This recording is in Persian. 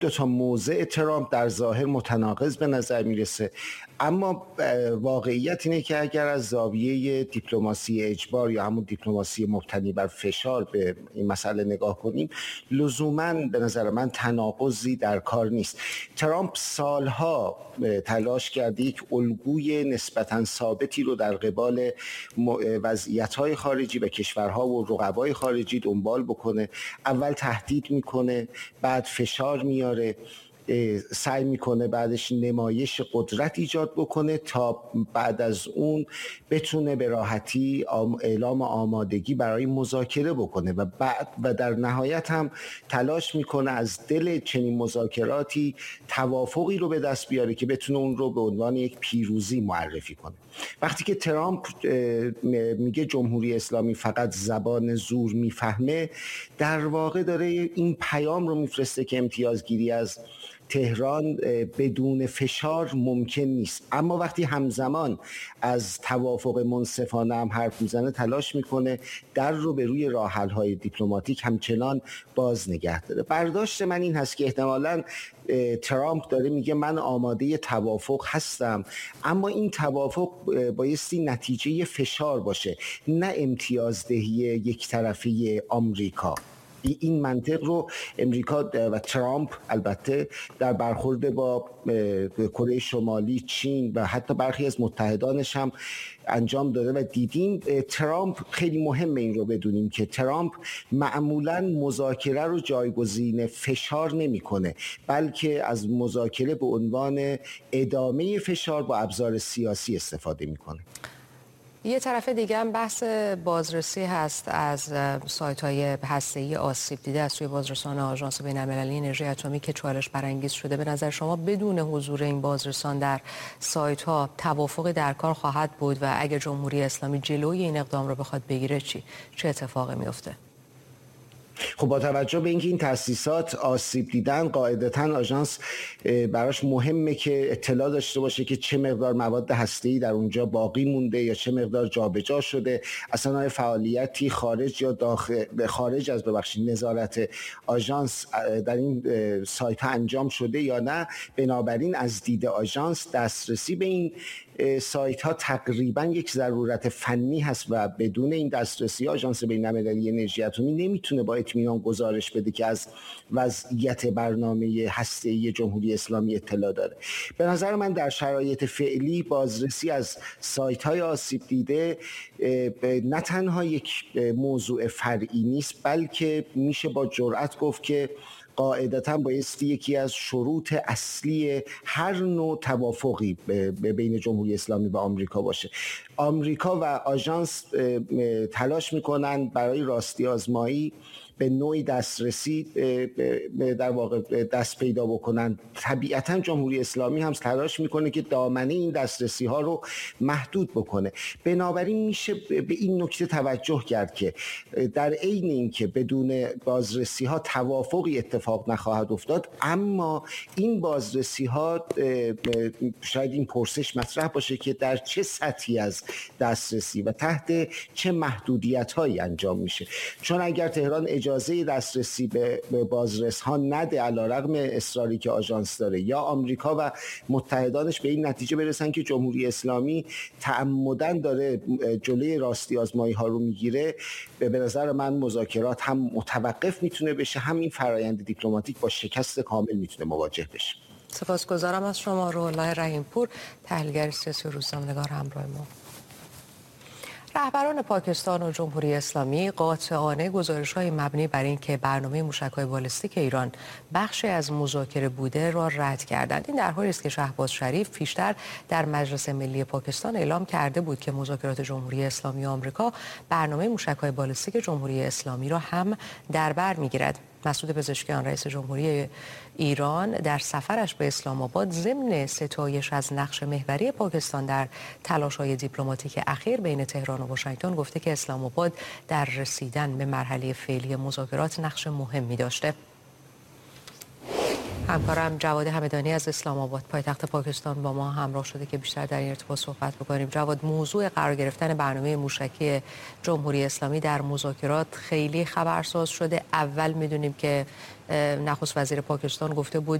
دو تا موضع ترامپ در ظاهر متناقض به نظر میرسه، اما واقعیت اینه که اگر از زاویه دیپلماسی اجبار یا همون دیپلماسی مبتنی بر فشار به این مسئله نگاه کنیم، لزوماً به نظر من تناقضی در کار نیست. ترامپ سالها تلاش کرده یک الگوی نسبتاً ثابتی رو در قبال وضعیت‌های خارجی و کشورها و رقبای خارجی دنبال بکنه. اول تهدید میکنه، بعد فشار میاره، سعی میکنه بعدش نمایش قدرت ایجاد بکنه تا بعد از اون بتونه به راحتی اعلام آمادگی برای مذاکره بکنه و بعد و در نهایت هم تلاش میکنه از دل چنین مذاکراتی توافقی رو به دست بیاره که بتونه اون رو به عنوان یک پیروزی معرفی کنه. وقتی که ترامپ میگه جمهوری اسلامی فقط زبان زور میفهمه، در واقع داره این پیام رو میفرسته که امتیازگیری از تهران بدون فشار ممکن نیست. اما وقتی همزمان از توافق منصفانه هم حرف میزنه، تلاش میکنه در رو به روی راه حل های دیپلماتیک همچنان باز نگه داره. برداشت من این هست که احتمالاً ترامپ داره میگه من آماده توافق هستم، اما این توافق بایستی نتیجه فشار باشه، نه امتیازدهی یک طرفه آمریکا. این منطق رو امریکا و ترامپ البته در برخورد با کره شمالی، چین و حتی برخی از متحدانش هم انجام داده و دیدیم ترامپ، خیلی مهمه این رو بدونیم که ترامپ معمولاً مذاکره رو جایگزین فشار نمی‌کنه، بلکه از مذاکره به عنوان ادامه فشار با ابزار سیاسی استفاده می‌کنه. یه طرف دیگه هم بحث بازرسی هست از سایت‌های هسته‌ای آسیب دیده از سوی بازرسان آژانس بین‌المللی انرژی اتمی که چالش برانگیز شده. به نظر شما بدون حضور این بازرسان در سایت‌ها توافقی در کار خواهد بود و اگر جمهوری اسلامی جلوی این اقدام رو بخواد بگیره چه اتفاقی میفته؟ خب با توجه به اینکه این تأسیسات آسیب دیدن، قاعدتاً آژانس براش مهمه که اطلاع داشته باشه که چه مقدار مواد هسته‌ای در اونجا باقی مونده یا چه مقدار جابجا شده، اصلا فعالیتی خارج یا خارج از نظارت آژانس در این سایت ها انجام شده یا نه. بنابراین از دید آژانس دسترسی به این سایت ها تقریبا یک ضرورت فنی هست و بدون این دسترسی آژانس بین‌المللی انرژی اتمی نمیتونه با اطمینان گزارش بده که از وضعیت برنامه هسته‌ای جمهوری اسلامی اطلاع داره. به نظر من در شرایط فعلی بازرسی از سایت های آسیب دیده نه تنها یک موضوع فرعی نیست، بلکه میشه با جرأت گفت که قاعدتاً بایستی یکی از شروط اصلی هر نوع توافقی بین جمهوری اسلامی و آمریکا باشه. آمریکا و آژانس تلاش میکنن برای راستی آزمایی به نوعی دسترسی در واقع دست پیدا بکنن. طبیعتاً جمهوری اسلامی هم تلاش میکنه که دامنه این دسترسی ها رو محدود بکنه. بنابراین میشه به این نکته توجه کرد که در عین اینکه بدون بازرسی ها توافقی اتفاق نخواهد افتاد، اما این بازرسی ها شاید این پرسش مطرح باشه که در چه سطحی از دسترسی و تحت چه محدودیت هایی انجام میشه. چون اگر تهران اجازه دسترسی به بازرس ها نده، علیرغم اصراری که آژانس داره، یا آمریکا و متحدانش به این نتیجه برسن که جمهوری اسلامی تعمداً داره جلوی راستی آزمایی ها رو میگیره، به نظر من مذاکرات هم متوقف میتونه بشه، هم این فرایند دیپلماتیک با شکست کامل میتونه مواجه بشه. سپاسگزارم از شما روح‌الله رحیم‌پور، تحلیلگر سیاسی و روزنامه‌نگار همراه ما. رهبران پاکستان و جمهوری اسلامی قاطعانه گزارش‌های مبنی بر اینکه برنامه موشک‌های بالستیک ایران بخشی از مذاکره بوده را رد کردند. این در حالی است که شهباز شریف پیشتر در مجلس ملی پاکستان اعلام کرده بود که مذاکرات جمهوری اسلامی و آمریکا برنامه موشک‌های بالستیک جمهوری اسلامی را هم در بر می‌گیرد. مسعود پزشکیان رئیس جمهوری ایران در سفرش به اسلام آباد ضمن ستایش از نقش محوری پاکستان در تلاش‌های دیپلماتیک اخیر بین تهران و واشنگتن گفته که اسلام آباد در رسیدن به مرحله فعلی مذاکرات نقش مهمی داشته. همکارم جواد همدانی از اسلام آباد پایتخت پاکستان با ما همراه شده که بیشتر در این ارتباط صحبت بکنیم. جواد، موضوع قرار گرفتن برنامه موشکی جمهوری اسلامی در مذاکرات خیلی خبرساز شده. اول میدونیم که نخست وزیر پاکستان گفته بود